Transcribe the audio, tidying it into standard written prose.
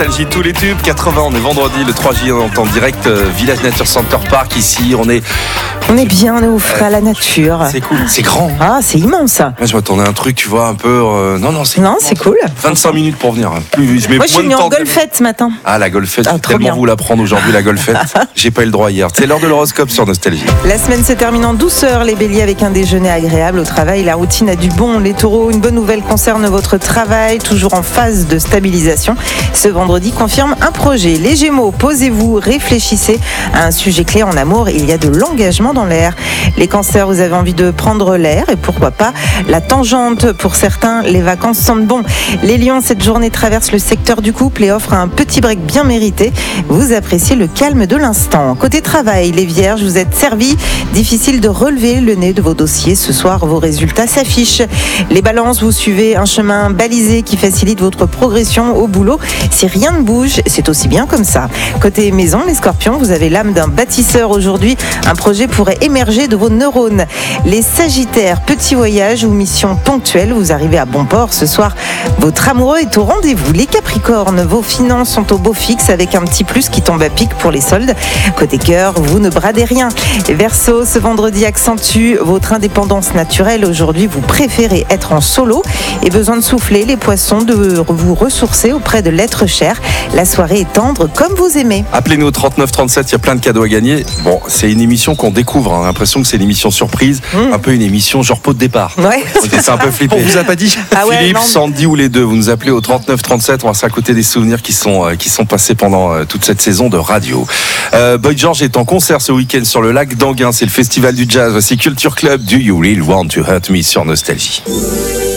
Nostalgie, tous les tubes 80. On est vendredi, le 3 juillet, on est en direct Village Nature Center Park ici. On est bien, on est au frais à la nature. C'est cool, c'est grand. Ah, c'est immense. Moi, je m'attendais à un truc, tu vois, un peu. Non, c'est cool. 25 minutes pour venir. Moi, je suis venu en golfette ce matin. Ah, la golfette, je vais tellement bien. vous la prendre aujourd'hui, la golfette. J'ai pas eu le droit hier. C'est l'heure de l'horoscope sur Nostalgie. La semaine se termine en douceur, les béliers, avec un déjeuner agréable au travail. La routine a du bon. Les taureaux, une bonne nouvelle concerne votre travail, toujours en phase de stabilisation. Ce vendredi confirme un projet. Les gémeaux, posez-vous, réfléchissez à un sujet clé en amour. Il y a de l'engagement dans l'air. Les cancers, vous avez envie de prendre l'air et pourquoi pas la tangente. Pour certains, les vacances sentent bon. Les lions, cette journée traverse le secteur du couple et offre un petit break bien mérité. Vous appréciez le calme de l'instant. Côté travail, les vierges, vous êtes servis. Difficile de relever le nez de vos dossiers. Ce soir, vos résultats s'affichent. Les balances, vous suivez un chemin balisé qui facilite votre progression au boulot. Si rien ne bouge, c'est aussi bien comme ça. Côté maison, les scorpions, vous avez l'âme d'un bâtisseur aujourd'hui. Un projet pourrait émerger de vos neurones. Les sagittaires, petit voyage ou mission ponctuelle, vous arrivez à bon port ce soir. Votre amoureux est au rendez-vous. Les capricornes, vos finances sont au beau fixe avec un petit plus qui tombe à pic pour les soldes. Côté cœur, vous ne bradez rien. Verseau, ce vendredi accentue votre indépendance naturelle. Aujourd'hui, vous préférez être en solo et besoin de souffler. Les poissons, de vous ressourcer auprès de l'être cher. La soirée est tendre comme vous aimez. Appelez-nous au 39 37, il y a plein de cadeaux à gagner. Bon, c'est une émission qu'on découvre, hein. L'impression que c'est une émission surprise, un peu une émission genre pot de départ. Ouais. C'est un peu flippé. On vous a pas dit Philippe, Sandy ou les deux, vous nous appelez au 39 37, on va s'accoter des souvenirs qui sont passés pendant toute cette saison de radio. Boy George est en concert ce week-end sur le lac d'Anguin, c'est le festival du jazz. Voici Culture Club, Do You Really Want to Hurt Me sur Nostalgie.